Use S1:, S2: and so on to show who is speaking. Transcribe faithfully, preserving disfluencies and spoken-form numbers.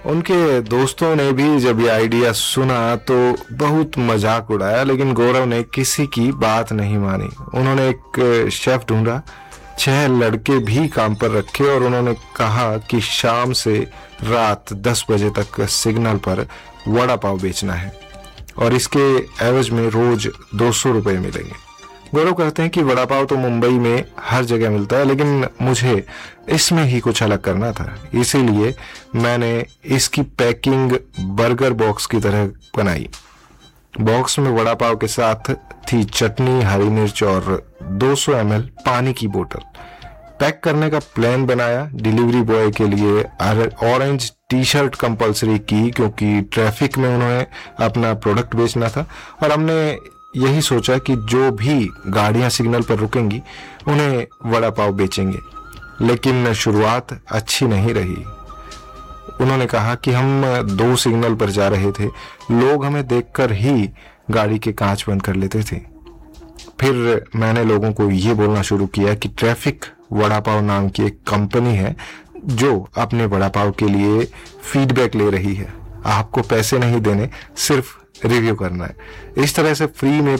S1: उनके दोस्तों ने भी जब ये आइडिया सुना तो बहुत मजाक उड़ाया, लेकिन गौरव ने किसी की बात नहीं मानी। उन्होंने एक शेफ ढूंढा, छह लड़के भी काम पर रखे और उन्होंने कहा कि शाम से रात दस बजे तक सिग्नल पर वड़ा पाव बेचना है और इसके एवज में रोज दो सौ रुपये मिलेंगे। गौरव कहते हैं कि वड़ा पाव तो मुंबई में हर जगह मिलता है, लेकिन मुझे इसमें ही कुछ अलग करना था, इसीलिए मैंने इसकी पैकिंग बर्गर बॉक्स की तरह बनाई। बॉक्स में वड़ा पाव के साथ थी चटनी, हरी मिर्च और दो सौ एम एल पानी की बोतल। पैक करने का प्लान बनाया। डिलीवरी बॉय के लिए ऑरेंज टी शर्ट कंपलसरी की, क्योंकि ट्रैफिक में उन्होंने अपना प्रोडक्ट बेचना था और हमने यही सोचा कि जो भी गाड़ियां सिग्नल पर रुकेंगी उन्हें वड़ा पाव बेचेंगे। लेकिन शुरुआत अच्छी नहीं रही। उन्होंने कहा कि हम दो सिग्नल पर जा रहे थे, लोग हमें देखकर ही गाड़ी के कांच बंद कर लेते थे। फिर मैंने लोगों को ये बोलना शुरू किया कि ट्रैफिक वड़ा पाव नाम की एक कंपनी है जो अपने वड़ा पाव के लिए फीडबैक ले रही है। आपको पैसे नहीं देने, सिर्फ रिव्यू करना है। इस तरह से फ्री में